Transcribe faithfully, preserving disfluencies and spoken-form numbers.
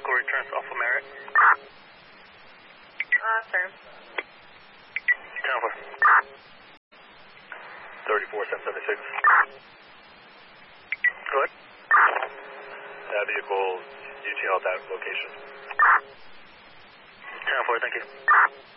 vehicle returns off of Merritt. Uh, sir. ten four. thirty-four seven seventy-six. Go ahead. That vehicle, U T L at that location. ten four, thank you.